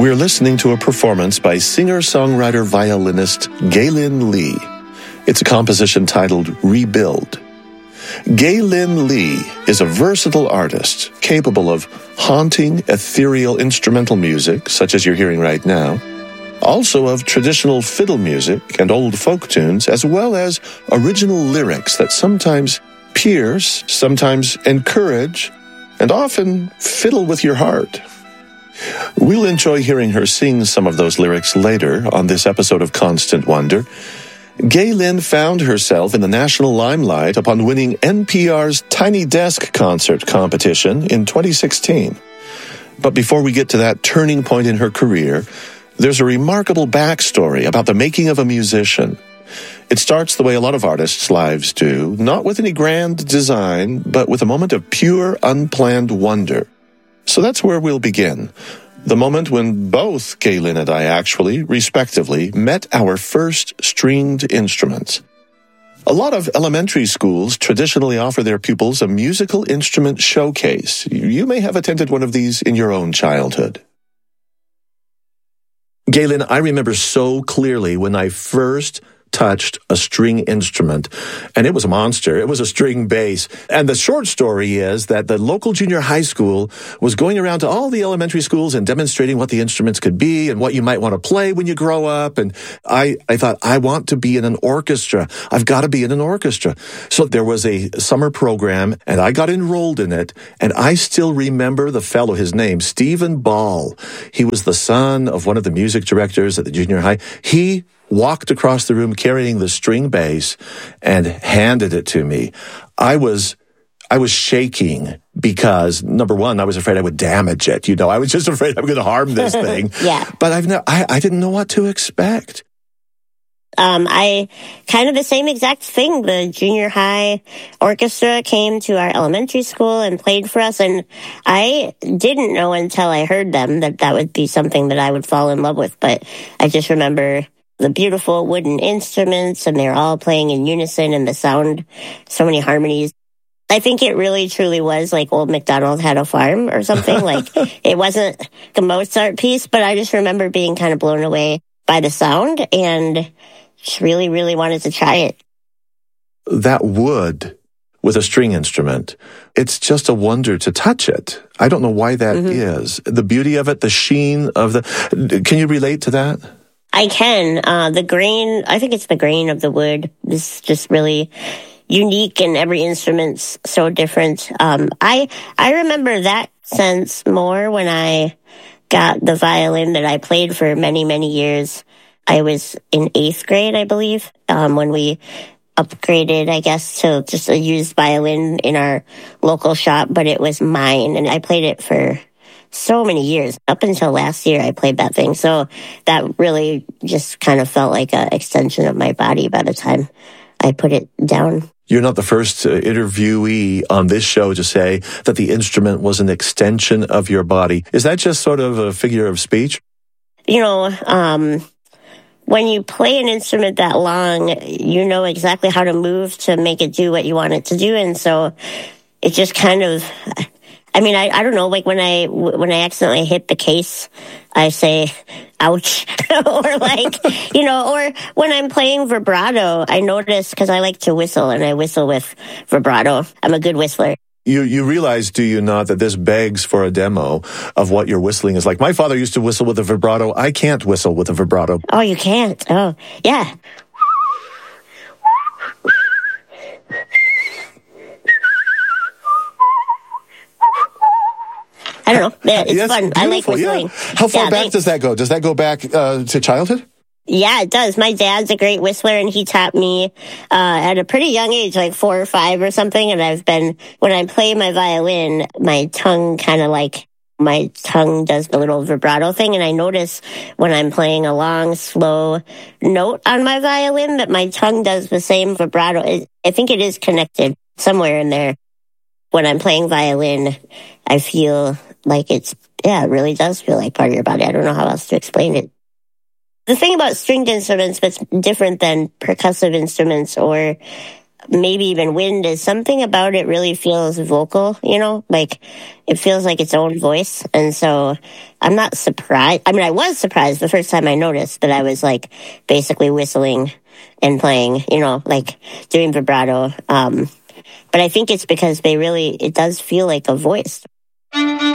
We're listening to a performance by singer-songwriter-violinist Gaylin Lee. It's a composition titled Rebuild. Gaylin Lee is a versatile artist capable of haunting, ethereal instrumental music, such as you're hearing right now, also of traditional fiddle music and old folk tunes, as well as original lyrics that sometimes pierce, sometimes encourage, and often fiddle with your heart. We'll enjoy hearing her sing some of those lyrics later on this episode of Constant Wonder. Gaylin found herself in the national limelight upon winning NPR's Tiny Desk Concert competition in 2016. But before we get to that turning point in her career, there's a remarkable backstory about the making of a musician. It starts the way a lot of artists' lives do, not with any grand design, but with a moment of pure, unplanned wonder. So that's where we'll begin. The moment when both Gaylin and I actually, respectively, met our first stringed instruments. A lot of elementary schools traditionally offer their pupils a musical instrument showcase. You may have attended one of these in your own childhood. Gaylin, I remember so clearly when I first touched a string instrument, and it was a monster. It was a string bass. And the short story is that the local junior high school was going around to all the elementary schools and demonstrating what the instruments could be and what you might want to play when you grow up. And I thought, I want to be in an orchestra. I've got to be in an orchestra. So there was a summer program, and I got enrolled in it. And I still remember the fellow, his name, Stephen Ball. He was the son of one of the music directors at the junior high. He walked across the room carrying the string bass and handed it to me. I was shaking because, number one, I was afraid I would damage it. You know, I was just afraid I'm going to harm this thing. Yeah. But I didn't know what to expect. I kind of the same exact thing. The junior high orchestra came to our elementary school and played for us. And I didn't know until I heard them that would be something that I would fall in love with. But I just remember the beautiful wooden instruments, and they're all playing in unison, and the sound, so many harmonies. I think it really truly was like Old MacDonald Had a Farm or something. Like, it wasn't a Mozart piece, but I just remember being kind of blown away by the sound and just really, really wanted to try it. That wood with a string instrument, it's just a wonder to touch it. I don't know why that is. The beauty of it, the sheen of can you relate to that? I can. The grain, I think it's the grain of the wood is just really unique, and every instrument's so different. I remember that sense more when I got the violin that I played for many, many years. I was in 8th grade, I believe, when we upgraded, I guess, to just a used violin in our local shop, but it was mine, and I played it for so many years. Up until last year, I played that thing. So that really just kind of felt like an extension of my body by the time I put it down. You're not the first interviewee on this show to say that the instrument was an extension of your body. Is that just sort of a figure of speech? You know, when you play an instrument that long, you know exactly how to move to make it do what you want it to do. And so it just kind of, I mean, I don't know, like when I accidentally hit the case, I say, ouch, or like, you know, or when I'm playing vibrato, I notice, because I like to whistle, and I whistle with vibrato. I'm a good whistler. You realize, do you not, that this begs for a demo of what your whistling is like? My father used to whistle with a vibrato. I can't whistle with a vibrato. Oh, you can't? Oh, yeah. I don't know. It's fun. Beautiful. I like whistling. Yeah. How far back does that go? Does that go back to childhood? Yeah, it does. My dad's a great whistler, and he taught me at a pretty young age, like 4 or 5 or something. And when I play my violin, my tongue does the little vibrato thing. And I notice when I'm playing a long, slow note on my violin that my tongue does the same vibrato. I think it is connected somewhere in there. When I'm playing violin, I feel like it really does feel like part of your body. I don't know how else to explain it. The thing about stringed instruments that's different than percussive instruments or maybe even wind, is something about it really feels vocal, like it feels like its own voice. And so I'm not surprised. I mean, I was surprised the first time I noticed that I was like basically whistling and playing, like doing vibrato. But I think it's because it does feel like a voice.